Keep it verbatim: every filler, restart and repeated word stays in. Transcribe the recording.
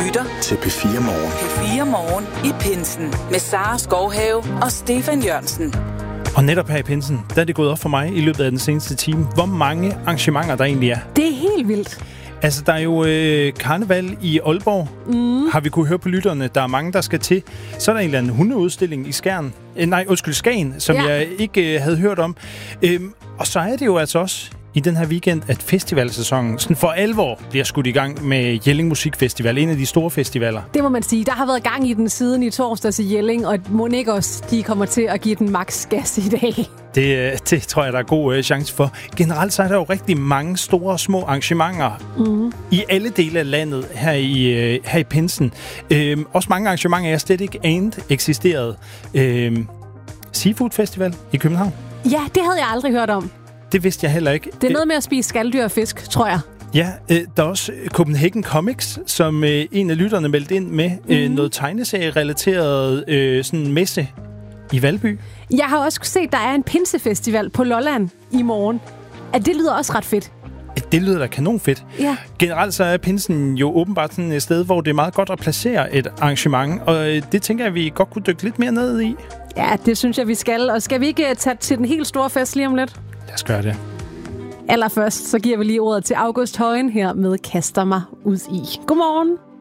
lytter til P fire Morgen. P fire Morgen i pinsen med Sara Skovhave og Stefan Jørgensen. Og netop her i pinsen, der er det gået op for mig i løbet af den seneste time, hvor mange arrangementer der egentlig er. Det er helt vildt. Altså, der er jo øh, karneval i Aalborg, mm. har vi kunne høre på lytterne. Der er mange, der skal til. Så er der en eller anden hundeudstilling i Skjern. Øh, nej, undskyld, Skagen, som ja. jeg ikke øh, havde hørt om. Øhm, og så er det jo altså også i den her weekend, at festivalsæsonen sådan for alvor bliver skudt i gang med Jelling Musikfestival, en af de store festivaler. Det må man sige. Der har været gang i den siden i torsdags i Jelling, og må ikke også, de kommer til at give den max gas i dag. Det, det tror jeg, der er god øh, chance for. Generelt så er der jo rigtig mange store og små arrangementer mm. i alle dele af landet her i, øh, her i pinsen. Øhm, også mange arrangementer, jeg slet ikke anede eksisterede. Øhm, Seafood Festival i København. Ja, det havde jeg aldrig hørt om. Det vidste jeg heller ikke. Det er noget med at spise skaldyr og fisk, tror jeg. Ja, øh, der er også Copenhagen Comics, som øh, en af lytterne meldte ind med mm. øh, noget tegneserie-relateret øh, sådan messe i Valby. Jeg har også set, der er en pinsefestival på Lolland i morgen. At det lyder også ret fedt. Det lyder da kanonfedt. Ja. Generelt så er pinsen jo åbenbart sådan et sted, hvor det er meget godt at placere et arrangement, og øh, det tænker jeg, at vi godt kunne dykke lidt mere ned i. Ja, det synes jeg, vi skal. Og skal vi ikke tage til den helt store fest lige om lidt? Lad os gøre det. Allerførst, så giver vi lige ordet til August Højen her med Kaster mig ud i. Godmorgen.